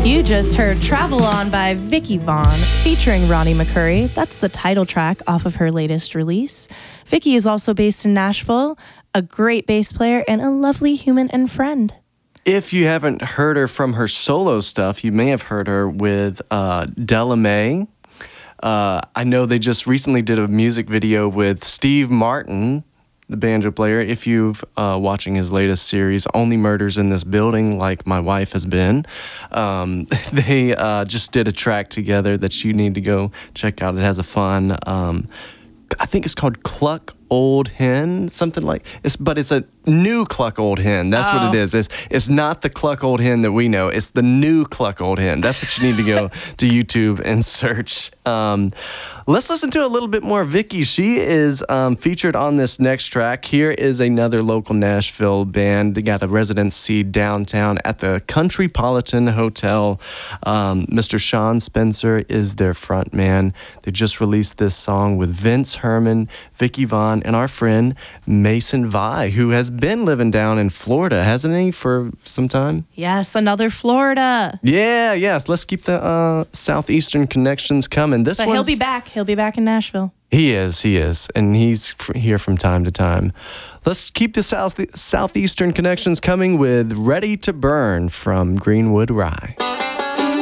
You just heard Travel On by Vicky Vaughn featuring Ronnie McCurry. That's the title track off of her latest release. Vicky is also based in Nashville, a great bass player and a lovely human and friend. If you haven't heard her from her solo stuff, you may have heard her with Della Mae. I know they just recently did a music video with Steve Martin, the banjo player. If you've watching his latest series, Only Murders in This Building, like my wife has been, they just did a track together that you need to go check out. It has a fun, I think it's called Cluck Old Hen, something like but it's a new Cluck Old Hen. That's what it is. It's not the Cluck Old Hen that we know. It's the new Cluck Old Hen. That's what you need to go to YouTube and search. Let's listen to a little bit more Vicky. She is featured on this next track. Here is another local Nashville band. They got a residency downtown at the Countrypolitan Hotel. Mr. Sean Spencer is their front man. They just released this song with Vince Herman, Vicky Vaughn, and our friend Mason Vi, who has been living down in Florida, hasn't he, for some time? Yes, another Florida. Yes. Let's keep the southeastern connections coming. But he'll be back. He'll be back in Nashville. He is, and he's here from time to time. Let's keep the southeastern connections coming with Ready to Burn from Greenwood Rye.